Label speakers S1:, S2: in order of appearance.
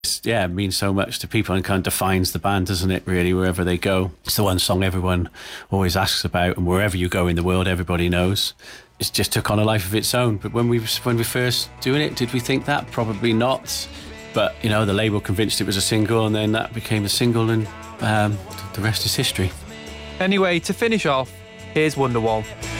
S1: Yeah, it means so much to people and kind of defines the band, doesn't it, really, wherever they go. It's the one song everyone always asks about, and wherever you go in the world, everybody knows. It just took on a life of its own. But when we first doing it, did we think that? Probably not. But, you know, the label convinced it was a single, and then that became a single, and the rest is history.
S2: Anyway, to finish off, here's Wonderwall.